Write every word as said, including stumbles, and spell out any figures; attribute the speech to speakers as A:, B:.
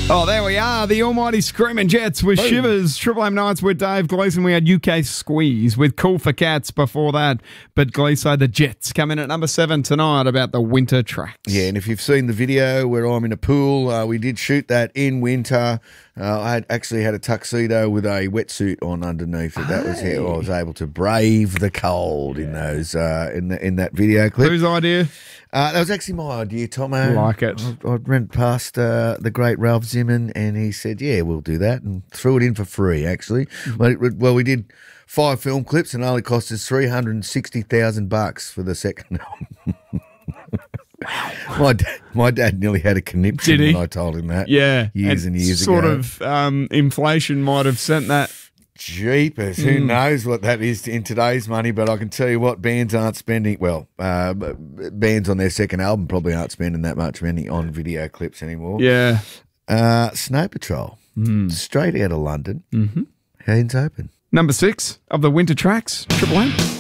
A: Oh, there we are. The almighty Screaming Jets with
B: Boom.
A: Shivers. Triple M Nights with Dave Gleeson. We had U K Squeeze with Cool for Cats before that. But Gleeso, the Jets come in at number seven tonight about the winter tracks.
B: Yeah, and if you've seen the video where I'm in a pool, uh, we did shoot that in winter. Uh, I had actually had a tuxedo with a wetsuit on underneath it. That was how I was able to brave the cold in those uh, in the, in that video clip.
A: Whose idea?
B: Uh, that was actually my idea, Tomo.
A: Like it.
B: I, I went past uh, the great Ralph Zimmern and he said, yeah, we'll do that, and threw it in for free, actually. Well, it, well we did five film clips and it only cost us three hundred sixty thousand bucks for the second album. My dad, my dad nearly had a conniption when I told him that.
A: Yeah.
B: Years and, and years
A: sort
B: ago.
A: Sort of um, inflation might have sent that.
B: Jeepers, who mm. knows what that is in today's money, but I can tell you what, bands aren't spending, well, uh, bands on their second album probably aren't spending that much money on video clips anymore.
A: Yeah.
B: Uh, Snow Patrol, mm. straight out of London,
A: mm-hmm.
B: hands open.
A: Number six of the winter tracks, Triple M.